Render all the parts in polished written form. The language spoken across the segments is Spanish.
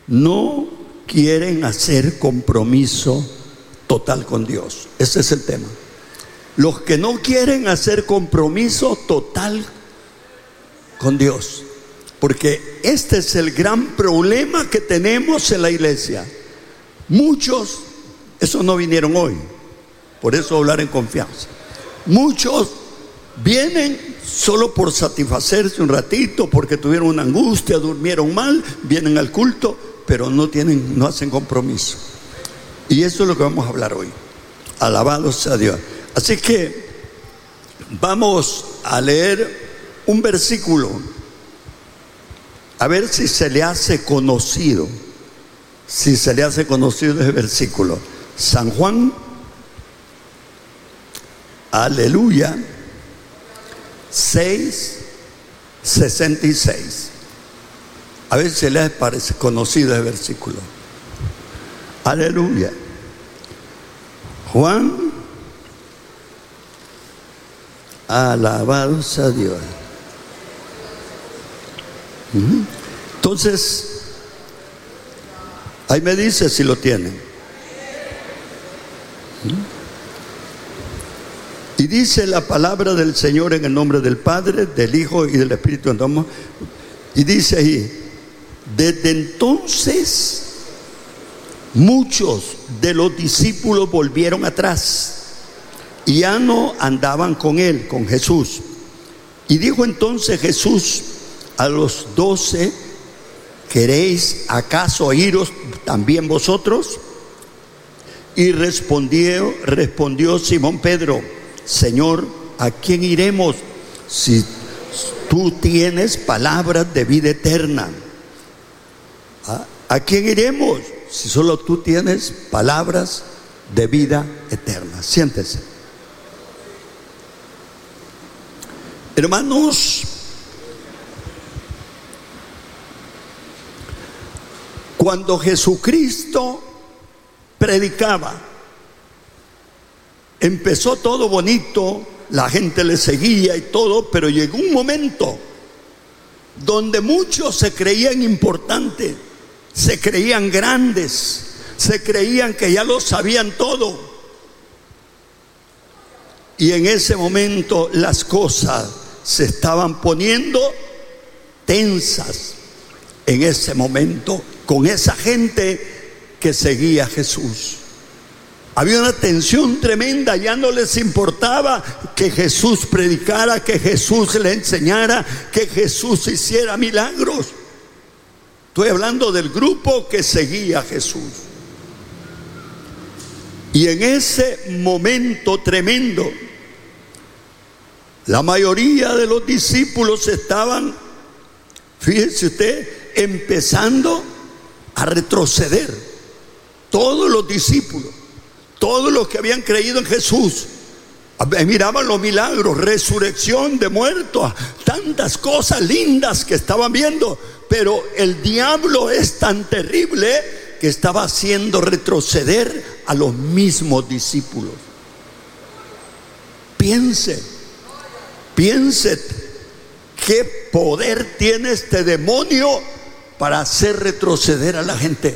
no quieren hacer compromiso total con Dios. Ese es el tema. Los que no quieren hacer compromiso total con Dios. Porque este es el gran problema que tenemos en la iglesia. Muchos, esos no vinieron hoy, por eso hablar en confianza. Muchos vienen solo por satisfacerse un ratito, porque tuvieron una angustia, durmieron mal, vienen al culto, pero no hacen compromiso. Y eso es lo que vamos a hablar hoy. Alabado sea Dios. Así que vamos a leer un versículo, a ver si se le hace conocido. Si se le hace conocido ese versículo. San Juan, aleluya, 6:66. A ver si se le parece conocido ese versículo. Aleluya. Juan, alabado sea Dios. Entonces, ahí me dice si lo tienen. Y dice la palabra del Señor en el nombre del Padre, del Hijo y del Espíritu Santo. Y dice ahí: desde entonces muchos de los discípulos volvieron atrás y ya no andaban con él, con Jesús. Y dijo entonces Jesús a los 12: ¿queréis acaso iros también vosotros? Y respondió Simón Pedro: Señor, ¿a quién iremos si tú tienes palabras de vida eterna? ¿A quién iremos si solo tú tienes palabras de vida eterna? Siéntese. Hermanos, cuando Jesucristo predicaba, empezó todo bonito, la gente le seguía y todo, pero llegó un momento donde muchos se creían importantes, se creían grandes, se creían que ya lo sabían todo. Y en ese momento las cosas se estaban poniendo tensas. En ese momento, con esa gente que seguía a Jesús, había una tensión tremenda. Ya no les importaba que Jesús predicara, que Jesús le enseñara, que Jesús hiciera milagros. Estoy hablando del grupo que seguía a Jesús. Y en ese momento tremendo, la mayoría de los discípulos estaban, fíjese usted, empezando a retroceder. Todos los discípulos, todos los que habían creído en Jesús, miraban los milagros, resurrección de muertos, tantas cosas lindas que estaban viendo. Pero el diablo es tan terrible que estaba haciendo retroceder a los mismos discípulos. Piense qué poder tiene este demonio para hacer retroceder a la gente.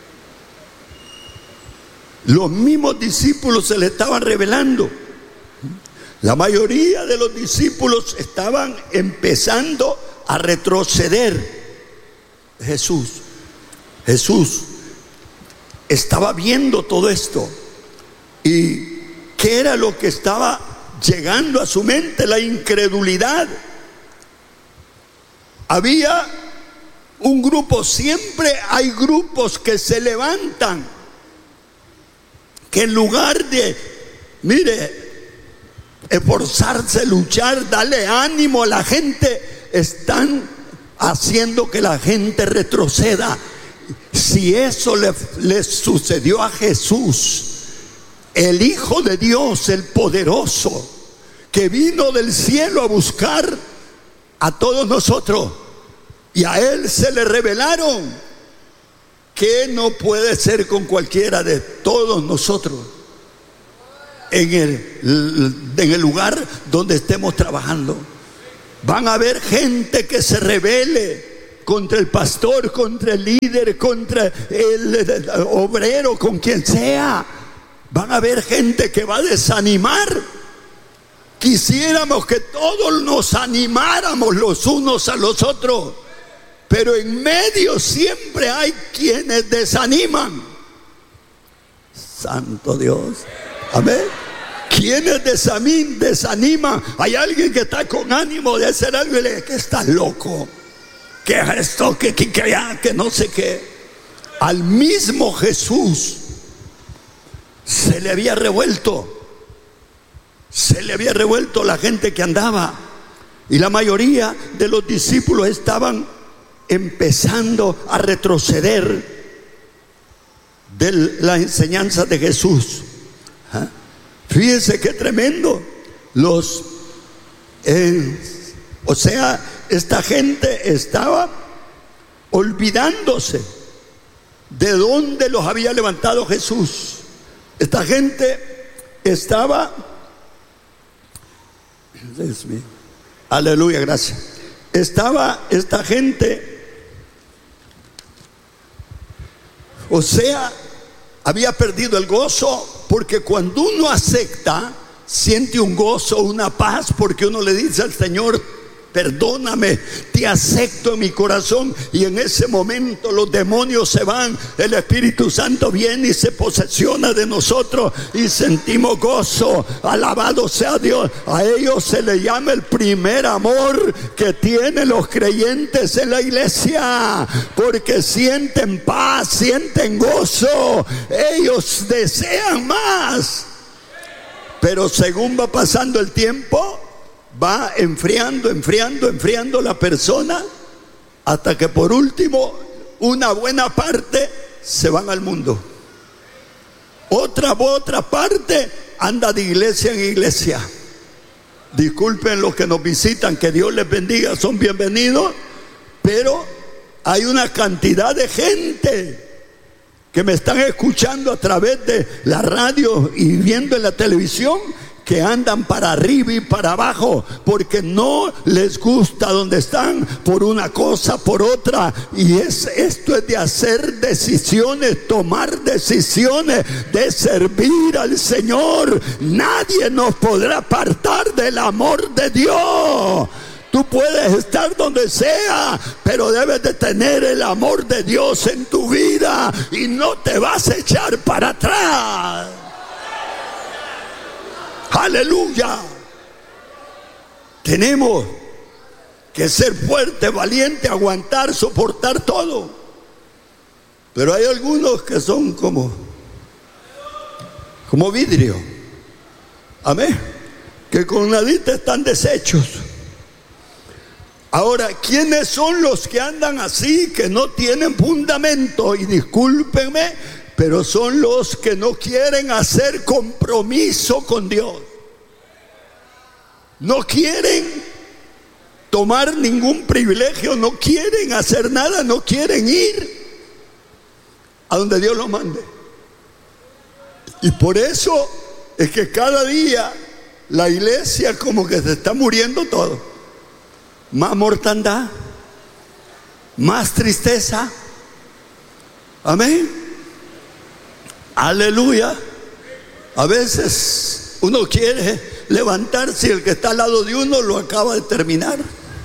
Los mismos discípulos se le estaban revelando. La mayoría de los discípulos estaban empezando a retroceder. Jesús estaba viendo todo esto. ¿Y qué era lo que estaba llegando a su mente? La incredulidad. Había un grupo, siempre hay grupos que se levantan, que en lugar de, esforzarse, luchar, darle ánimo a la gente, están haciendo que la gente retroceda. Si eso le sucedió a Jesús, el Hijo de Dios, el poderoso, que vino del cielo a buscar a todos nosotros, y a Él se le revelaron, ¿qué no puede ser con cualquiera de todos nosotros? En el lugar donde estemos trabajando, van a haber gente que se rebele, contra el pastor, contra el líder, contra el obrero, con quien sea. Van a haber gente que va a desanimar. Quisiéramos que todos nos animáramos los unos a los otros, pero en medio siempre hay quienes desaniman. Santo Dios, amén. ¿Quiénes desaniman? Hay alguien que está con ánimo de hacer algo y le dice: que estás loco, que es esto, que no sé qué. Al mismo Jesús se le había revuelto la gente que andaba, y la mayoría de los discípulos estaban empezando a retroceder de la enseñanza de Jesús. Fíjense qué tremendo. Esta gente estaba olvidándose de dónde los había levantado Jesús. Esta gente estaba, Dios mío, aleluya, gracias. Estaba esta gente, había perdido el gozo, porque cuando uno acepta, siente un gozo, una paz, porque uno le dice al Señor: perdóname, te acepto en mi corazón. Y en ese momento los demonios se van, el Espíritu Santo viene y se posesiona de nosotros y sentimos gozo. Alabado sea Dios. A ellos se le llama el primer amor que tienen los creyentes en la iglesia, porque sienten paz, sienten gozo, ellos desean más. Pero según va pasando el tiempo, va enfriando la persona, hasta que por último una buena parte se van al mundo. Otra parte anda de iglesia en iglesia. Disculpen los que nos visitan, que Dios les bendiga, son bienvenidos, pero hay una cantidad de gente que me están escuchando a través de la radio y viendo en la televisión, que andan para arriba y para abajo, porque no les gusta donde están, por una cosa, por otra. Y esto es de hacer decisiones, tomar decisiones, de servir al Señor. Nadie nos podrá apartar del amor de Dios. Tú puedes estar donde sea, pero debes de tener el amor de Dios en tu vida y no te vas a echar para atrás. Aleluya. Tenemos que ser fuertes, valientes, aguantar, soportar todo. Pero hay algunos que son como vidrio. Amén. Que con nadita están deshechos. Ahora, ¿quiénes son los que andan así, que no tienen fundamento? Y discúlpenme, pero son los que no quieren hacer compromiso con Dios. No quieren tomar ningún privilegio, no quieren hacer nada, no quieren ir a donde Dios los mande. Y por eso es que cada día la iglesia como que se está muriendo todo. Más mortandad, más tristeza. Amén. Aleluya. A veces uno quiere levantarse y el que está al lado de uno lo acaba de terminar.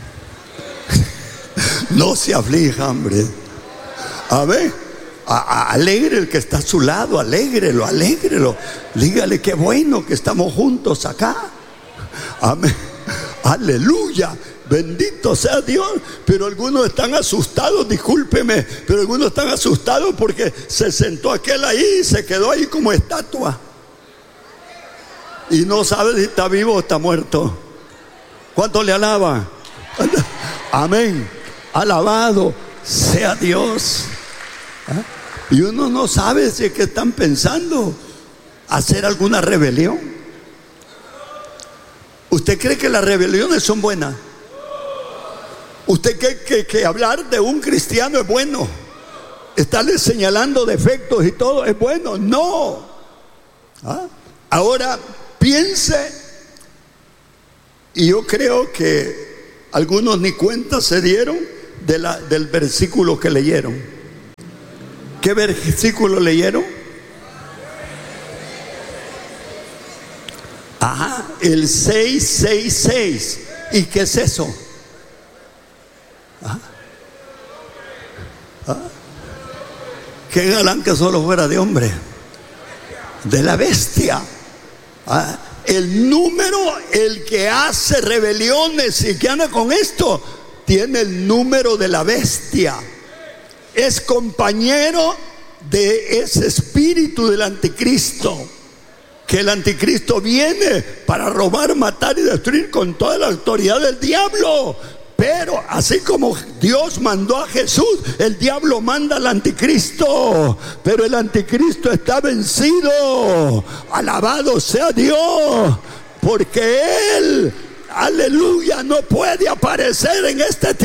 No se aflija, hombre. Amén. Alegre el que está a su lado, alégrelo. Dígale: qué bueno que estamos juntos acá. Amén. Aleluya. Bendito sea Dios. Pero algunos están asustados, discúlpeme, pero algunos están asustados porque se sentó aquel ahí y se quedó ahí como estatua y no sabe si está vivo o está muerto. ¿Cuánto le alaba? Amén. Alabado sea Dios. Y uno no sabe si es que están pensando hacer alguna rebelión. ¿Usted cree que las rebeliones son buenas? ¿Usted cree que hablar de un cristiano es bueno? ¿Estarle señalando defectos y todo es bueno? No. Ahora piense, y yo creo que algunos ni cuenta se dieron del versículo que leyeron. ¿Qué versículo leyeron? Ajá, el 666. ¿Y qué es eso? Ajá. ¿Ah? Qué galán que solo fuera de hombre, de la bestia. ¿Ah? El número, el que hace rebeliones y que anda con esto, tiene el número de la bestia. Es compañero de ese espíritu del anticristo. Que el anticristo viene para robar, matar y destruir con toda la autoridad del diablo. Pero así como Dios mandó a Jesús, el diablo manda al anticristo. Pero el anticristo está vencido. Alabado sea Dios. Porque él, aleluya, no puede aparecer en este tiempo.